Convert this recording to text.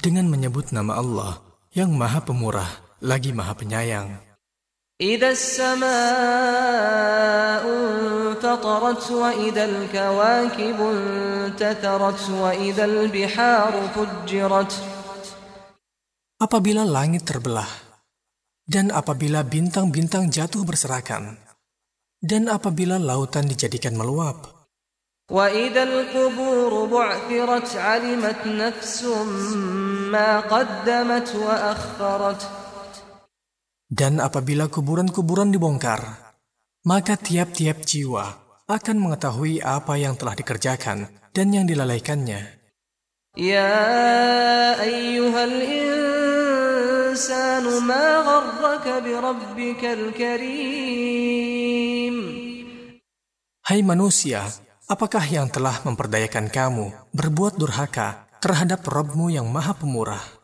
dengan menyebut nama Allah yang Maha Pemurah lagi Maha Penyayang. إذا السماء انفطرت وإذا الكواكب انتثرت وإذا البحار فجرت. Apabila langit terbelah, dan apabila bintang-bintang jatuh berserakan, dan apabila lautan dijadikan meluap, وإذا القبور بعثرت علمت نفس ما قدمت وأخرت. dan apabila kuburan-kuburan dibongkar, maka tiap-tiap jiwa akan mengetahui apa yang telah dikerjakan dan yang dilalaikannya. يا أيها الإنسان ما غرك بربك الكريم. Hai manusia, apakah yang telah memperdayakan kamu berbuat durhaka terhadap Rabb-Mu yang Maha Pemurah?